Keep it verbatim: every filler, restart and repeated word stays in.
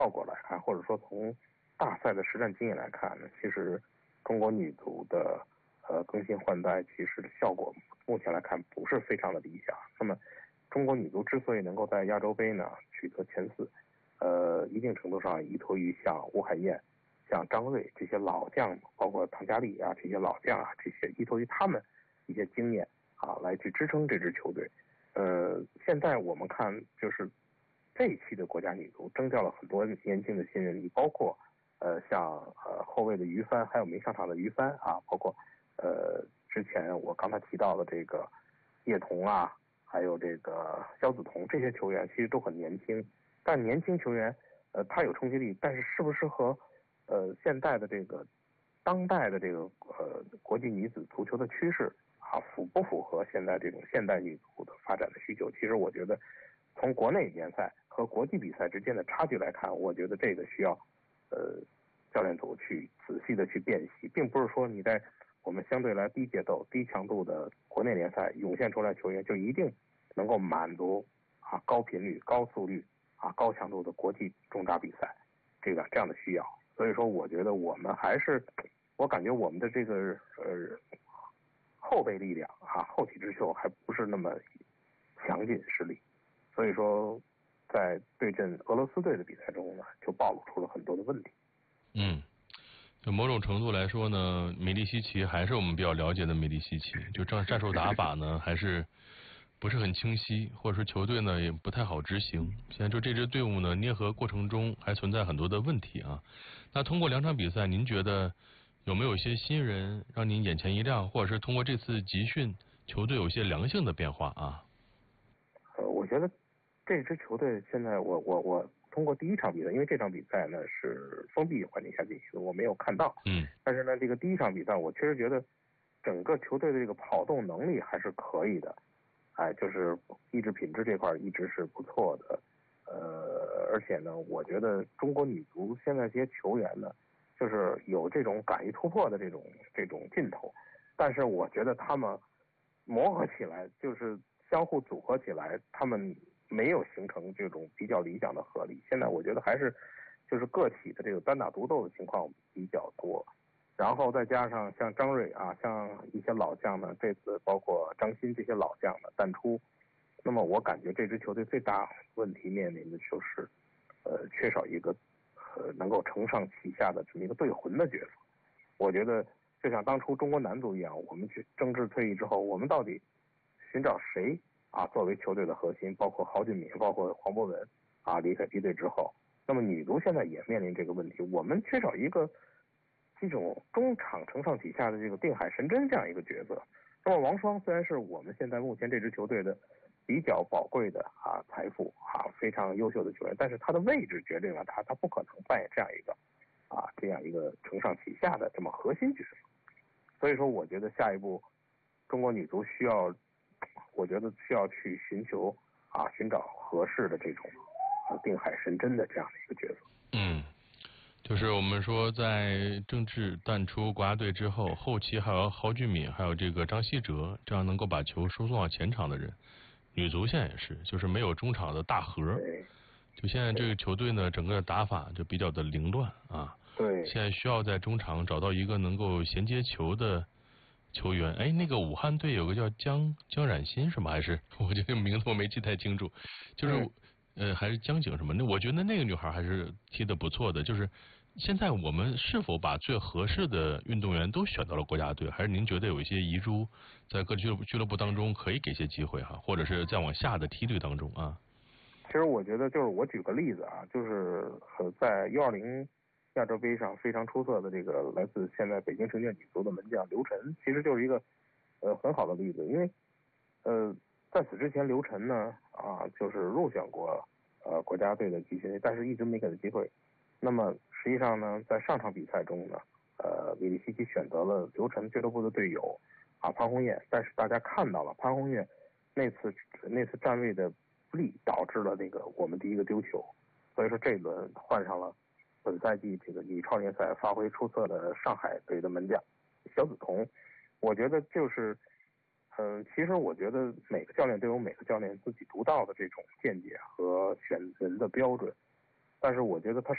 效果来看，或者说从大赛的实战经验来看呢，其实中国女足的呃更新换代其实效果目前来看不是非常的理想。那么中国女足之所以能够在亚洲杯呢取得前四，呃，一定程度上依托于像吴海燕、像张睿这些老将，包括唐佳丽啊这些老将啊，这些依托于他们一些经验啊来去支撑这支球队。呃，现在我们看就是这一期的国家女足征调了很多年轻的新人，你包括呃像呃后卫的于帆，还有没上场的于帆啊，包括呃之前我刚才提到的这个叶童啊，还有这个肖子彤，这些球员其实都很年轻。但年轻球员，呃，他有冲击力，但是适不适合，呃，现在的这个当代的这个呃国际女子足球的趋势啊，符不符合现在这种现代女足的发展的需求？其实我觉得，从国内联赛和国际比赛之间的差距来看，我觉得这个需要，呃，教练组去仔细的去辨析，并不是说你在我们相对来低节奏、低强度的国内联赛涌现出来球员就一定能够满足啊高频率、高速率。啊，高强度的国际重大比赛，这个这样的需要，所以说我觉得我们还是，我感觉我们的这个呃后备力量啊，后起之秀还不是那么强劲实力，所以说在对阵俄罗斯队的比赛中呢，就暴露出了很多的问题。 嗯，就某种程度来说呢，米利西奇还是我们比较了解的米利西奇，就这样战术打法呢还是不是很清晰，或者说球队呢也不太好执行。现在就这支队伍呢捏合过程中还存在很多的问题啊。那通过两场比赛，您觉得有没有一些新人让您眼前一亮，或者是通过这次集训，球队有一些良性的变化啊？ 呃，我觉得这支球队现在我我我通过第一场比赛，因为这场比赛呢是封闭环境下进行的，我没有看到。 嗯。 但是呢，这个第一场比赛，我确实觉得整个球队的这个跑动能力还是可以的。哎，就是意志品质这块一直是不错的，呃，而且呢，我觉得中国女足现在这些球员呢，就是有这种敢于突破的这种这种劲头，但是我觉得他们磨合起来，就是相互组合起来，他们没有形成这种比较理想的合力。现在我觉得还是就是个体的这个单打独斗的情况比较多。然后再加上像张睿啊，像一些老将呢，这次包括张欣这些老将的淡出，那么我感觉这支球队最大问题面临的就是，呃，缺少一个呃能够承上启下的这么一个队魂的角色。我觉得就像当初中国男足一样，我们去郑智退役之后，我们到底寻找谁啊作为球队的核心？包括郝俊敏，包括黄博文啊离开敌对之后，那么女足现在也面临这个问题，我们缺少一个这种中场承上启下的这个定海神针这样一个角色。那么王霜虽然是我们现在目前这支球队的比较宝贵的啊财富啊非常优秀的球员，但是他的位置决定了他他不可能扮演这样一个啊这样一个承上启下的这么核心角色。所以说我觉得下一步中国女足需要我觉得需要去寻求啊寻找合适的这种啊定海神针的这样的一个角色。 嗯，就是我们说在郑智淡出国家队之后，后期还有郝俊敏，还有这个张稀哲，这样能够把球输送到前场的人。女足现在也是，就是没有中场的大核。就现在这个球队呢，整个打法就比较的凌乱啊。 对。 现在需要在中场找到一个能够衔接球的球员。哎，那个武汉队有个叫江江冉欣是吗？还是我这个名字我没记太清楚，就是。嗯呃，还是江景什么？那我觉得那个女孩还是踢得不错的。就是现在我们是否把最合适的运动员都选到了国家队，还是您觉得有一些遗珠在各俱乐部俱乐部当中可以给些机会哈，或者是再往下的梯队当中啊？ 其实我觉得就是我举个例子啊，就是呃在 U 二零 亚洲杯上非常出色的这个来自现在北京城建女足的门将刘晨，其实就是一个呃很好的例子，因为呃。在此之前，刘晨呢啊，就是入选过呃国家队的集训，但是一直没给他机会。那么实际上呢，在上场比赛中呢，呃，米利西奇选择了刘晨俱乐部的队友啊潘宏彦，但是大家看到了潘宏彦那次那次站位的不利，导致了那个我们第一个丢球。所以说这轮换上了本赛季这个女超联赛发挥出色的上海队的门将肖子彤，我觉得就是。嗯，其实我觉得每个教练都有每个教练自己独到的这种见解和选人的标准，但是我觉得他